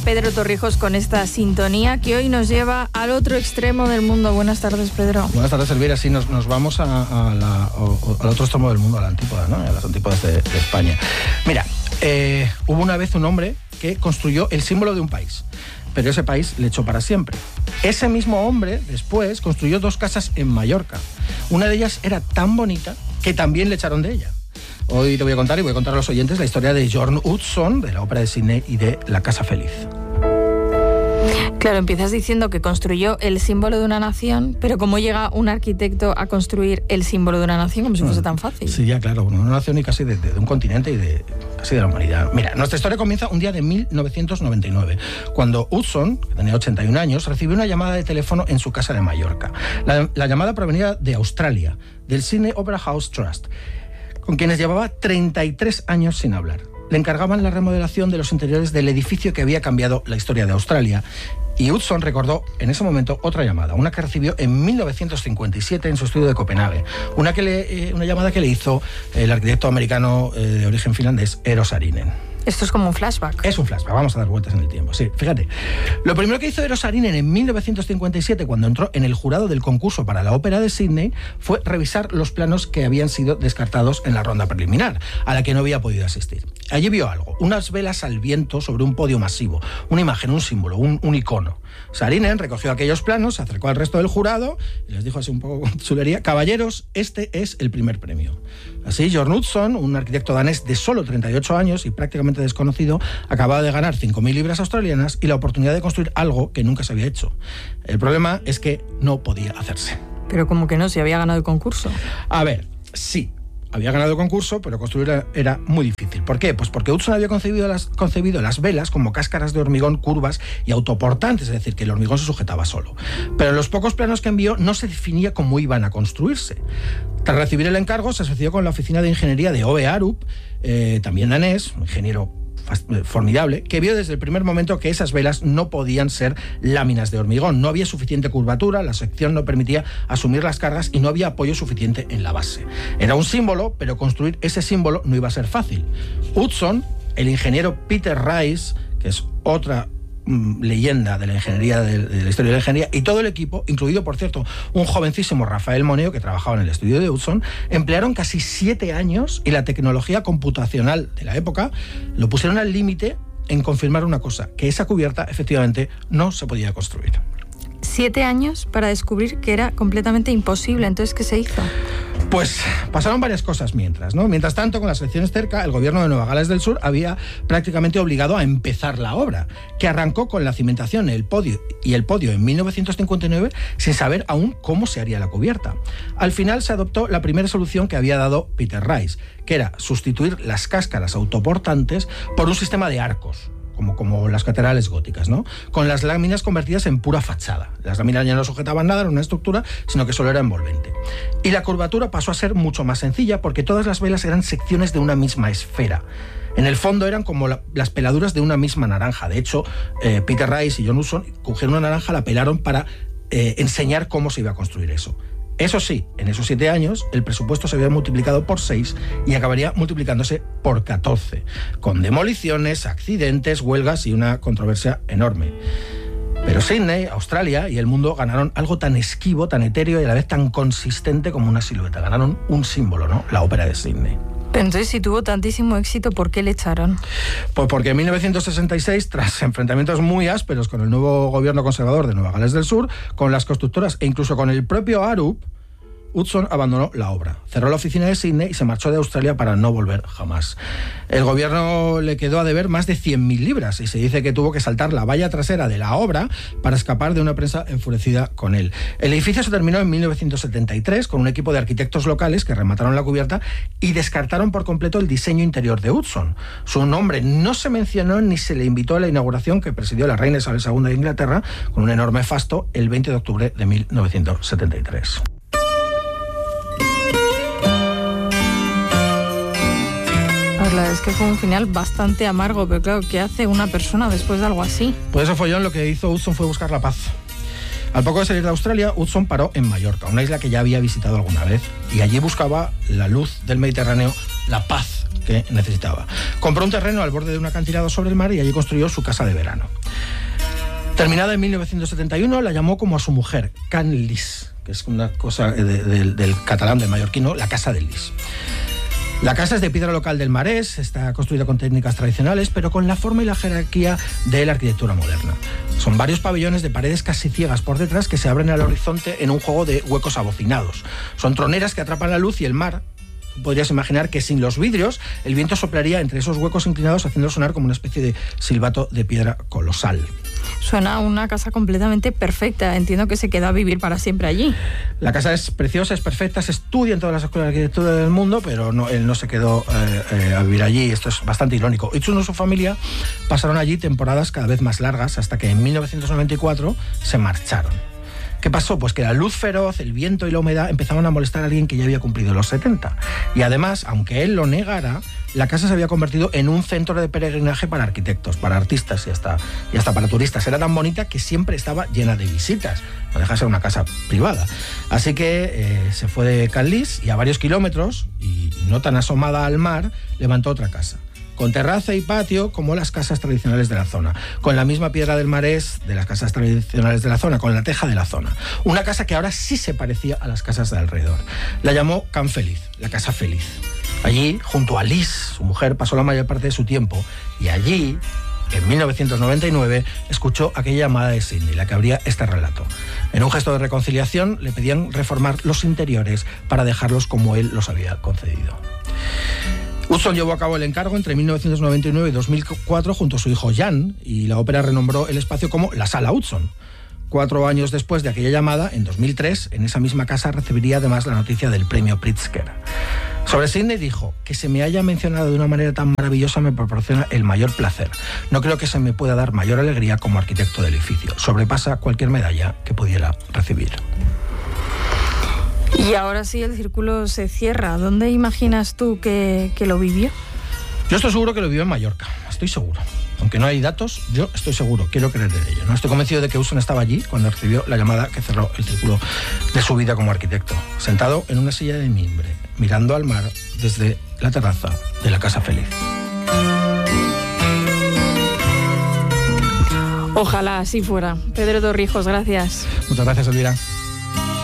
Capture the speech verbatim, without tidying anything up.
Pedro Torrijos con esta sintonía que hoy nos lleva al otro extremo del mundo. Buenas tardes, Pedro. Buenas tardes, Elvira. Sí, nos, nos vamos a, a la, a, al otro extremo del mundo, a la antípoda, ¿no? A las antípodas de, de España. Mira, eh, hubo una vez un hombre que construyó el símbolo de un país, pero ese país le echó para siempre. Ese mismo hombre, después, construyó dos casas en Mallorca. Una de ellas era tan bonita que también le echaron de ella. Hoy te voy a contar y voy a contar a los oyentes la historia de Jorn Utzon, de la Ópera de Sydney y de La Casa Feliz. Claro, empiezas diciendo que construyó el símbolo de una nación, pero ¿cómo llega un arquitecto a construir el símbolo de una nación como si fuese tan fácil? Sí, ya, claro, una nación y casi de, de, de un continente y de casi de la humanidad. Mira, nuestra historia comienza un día de mil novecientos noventa y nueve, cuando Utzon, que tenía ochenta y un años, recibió una llamada de teléfono en su casa de Mallorca. La, la llamada provenía de Australia, del Sydney Opera House Trust, con quienes llevaba treinta y tres años sin hablar. Le encargaban la remodelación de los interiores del edificio que había cambiado la historia de Australia. Y Utzon recordó en ese momento otra llamada, una que recibió en mil novecientos cincuenta y siete en su estudio de Copenhague, una, que le, eh, una llamada que le hizo el arquitecto americano eh, de origen finlandés, Eero Saarinen. Esto es como un flashback. Es un flashback, vamos a dar vueltas en el tiempo. Sí, fíjate. Lo primero que hizo Eero Saarinen en mil novecientos cincuenta y siete, cuando entró en el jurado del concurso para la Ópera de Sydney, fue revisar los planos que habían sido descartados en la ronda preliminar, a la que no había podido asistir. Allí vio algo, unas velas al viento sobre un podio masivo, una imagen, un símbolo, un, un icono. Saarinen recogió aquellos planos, se acercó al resto del jurado y les dijo así un poco con chulería: caballeros, este es el primer premio. Así, Jorn Utzon, un arquitecto danés de solo treinta y ocho años y prácticamente desconocido, acababa de ganar cinco mil libras australianas y la oportunidad de construir algo que nunca se había hecho. El problema es que no podía hacerse. Pero como que no, si había ganado el concurso. A ver, sí. Había ganado el concurso, pero construir era, era muy difícil. ¿Por qué? Pues porque Utzon había concebido las, concebido las velas como cáscaras de hormigón curvas y autoportantes, es decir, que el hormigón se sujetaba solo. Pero en los pocos planos que envió no se definía cómo iban a construirse. Tras recibir el encargo, se asoció con la oficina de ingeniería de Ove Arup, eh, también danés, un ingeniero formidable, que vio desde el primer momento que esas velas no podían ser láminas de hormigón. No había suficiente curvatura, la sección no permitía asumir las cargas y no había apoyo suficiente en la base. Era un símbolo, pero construir ese símbolo no iba a ser fácil. Utzon, el ingeniero Peter Rice, que es otra leyenda de la ingeniería, de, de la historia de la ingeniería, y todo el equipo, incluido, por cierto, un jovencísimo Rafael Moneo, que trabajaba en el estudio de Utzon, emplearon casi siete años y la tecnología computacional de la época lo pusieron al límite en confirmar una cosa, que esa cubierta efectivamente no se podía construir. Siete años para descubrir que era completamente imposible. Entonces, ¿qué se hizo? Pues pasaron varias cosas mientras, ¿no? Mientras tanto, con las elecciones cerca, el gobierno de Nueva Gales del Sur había prácticamente obligado a empezar la obra, que arrancó con la cimentación el podio, y el podio en mil novecientos cincuenta y nueve sin saber aún cómo se haría la cubierta. Al final se adoptó la primera solución que había dado Peter Rice, que era sustituir las cáscaras autoportantes por un sistema de arcos. Como, como las catedrales góticas, ¿no? Con las láminas convertidas en pura fachada. Las láminas ya no sujetaban nada, era una estructura, sino que solo era envolvente. Y la curvatura pasó a ser mucho más sencilla porque todas las velas eran secciones de una misma esfera. En el fondo eran como la, las peladuras de una misma naranja. De hecho, eh, Peter Rice y Jorn Utzon cogieron una naranja, la pelaron para eh, enseñar cómo se iba a construir eso. Eso sí, en esos siete años el presupuesto se había multiplicado por seis y acabaría multiplicándose por catorce, con demoliciones, accidentes, huelgas y una controversia enorme. Pero Sydney, Australia y el mundo ganaron algo tan esquivo, tan etéreo y a la vez tan consistente como una silueta. Ganaron un símbolo, ¿no? La Ópera de Sydney. Pero entonces, si tuvo tantísimo éxito, ¿por qué le echaron? Pues porque en mil novecientos sesenta y seis, tras enfrentamientos muy ásperos con el nuevo gobierno conservador de Nueva Gales del Sur, con las constructoras e incluso con el propio Arup, Utzon abandonó la obra, cerró la oficina de Sydney y se marchó de Australia para no volver jamás. El gobierno le quedó a deber más de cien mil libras y se dice que tuvo que saltar la valla trasera de la obra para escapar de una prensa enfurecida con él. El edificio se terminó en mil novecientos setenta y tres con un equipo de arquitectos locales que remataron la cubierta y descartaron por completo el diseño interior de Utzon. Su nombre no se mencionó ni se le invitó a la inauguración que presidió la reina Isabel segunda de Inglaterra con un enorme fasto el veinte de octubre de mil novecientos setenta y tres. La verdad es que fue un final bastante amargo, pero claro, ¿qué hace una persona después de algo así? Pues eso fue, John, lo que hizo Utzon fue buscar la paz. Al poco de salir de Australia, Utzon paró en Mallorca, una isla que ya había visitado alguna vez, y allí buscaba la luz del Mediterráneo, la paz que necesitaba. Compró un terreno al borde de un acantilado sobre el mar y allí construyó su casa de verano. Terminada en mil novecientos setenta y uno, la llamó como a su mujer, Can Lis, que es una cosa de, de, del catalán, del mallorquino, la casa del Lis. La casa es de piedra local del Marés, está construida con técnicas tradicionales, pero con la forma y la jerarquía de la arquitectura moderna. Son varios pabellones de paredes casi ciegas por detrás que se abren al horizonte en un juego de huecos abocinados. Son troneras que atrapan la luz y el mar. Podrías imaginar que sin los vidrios el viento soplaría entre esos huecos inclinados haciendo sonar como una especie de silbato de piedra colosal. Suena a una casa completamente perfecta. Entiendo que se quedó a vivir para siempre allí. La casa es preciosa, es perfecta, se estudia en todas las escuelas de arquitectura del mundo, pero no, él no se quedó eh, eh, a vivir allí. Esto es bastante irónico. Itsun y su familia pasaron allí temporadas cada vez más largas hasta que en mil novecientos noventa y cuatro se marcharon. ¿Qué pasó? Pues que la luz feroz, el viento y la humedad empezaban a molestar a alguien que ya había cumplido los setenta. Y además, aunque él lo negara, la casa se había convertido en un centro de peregrinaje para arquitectos, para artistas y hasta, y hasta para turistas. Era tan bonita que siempre estaba llena de visitas. No deja de ser una casa privada. Así que eh, se fue de Can Lis y a varios kilómetros, y no tan asomada al mar, levantó otra casa, con terraza y patio como las casas tradicionales de la zona, con la misma piedra del Marés de las casas tradicionales de la zona, con la teja de la zona. Una casa que ahora sí se parecía a las casas de alrededor. La llamó Can Feliz, la casa feliz. Allí, junto a Lis, su mujer, pasó la mayor parte de su tiempo, y allí, en mil novecientos noventa y nueve, escuchó aquella llamada de Sidney, la que abría este relato. En un gesto de reconciliación, le pedían reformar los interiores para dejarlos como él los había concedido. Hudson llevó a cabo el encargo entre mil novecientos noventa y nueve y dos mil cuatro junto a su hijo Jan, y la ópera renombró el espacio como la Sala Hudson. Cuatro años después de aquella llamada, en dos mil tres, en esa misma casa recibiría además la noticia del premio Pritzker. Sobre Sidney dijo: que se me haya mencionado de una manera tan maravillosa me proporciona el mayor placer. No creo que se me pueda dar mayor alegría como arquitecto del edificio. Sobrepasa cualquier medalla que pudiera recibir. Y ahora sí el círculo se cierra. ¿Dónde imaginas tú que, que lo vivió? Yo estoy seguro que lo vivió en Mallorca, estoy seguro. Aunque no hay datos, yo estoy seguro, quiero creer en ello. No estoy convencido de que Hudson estaba allí cuando recibió la llamada que cerró el círculo de su vida como arquitecto, sentado en una silla de mimbre, mirando al mar desde la terraza de la Casa Feliz. Ojalá así fuera. Pedro Torrijos, gracias. Muchas gracias, Elvira.